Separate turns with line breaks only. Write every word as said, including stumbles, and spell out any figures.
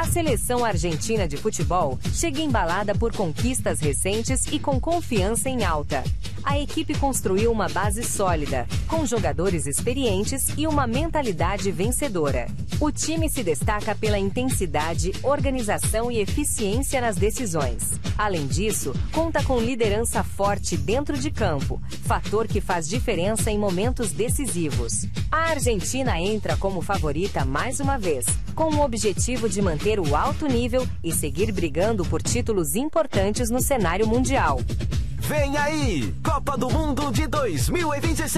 seleção argentina de futebol chega embalada por conquistas recentes e com confiança em alta. A equipe construiu uma base sólida, com jogadores experientes e uma mentalidade vencedora. O time se destaca pela intensidade, organização e eficiência nas decisões. Além disso, conta com liderança forte dentro de campo, fator que faz diferença em momentos decisivos. A Argentina entra como favorita mais uma vez, com o objetivo de manter o alto nível e seguir brigando por títulos importantes no cenário mundial.
Vem aí, Copa do Mundo de dois mil e vinte e seis.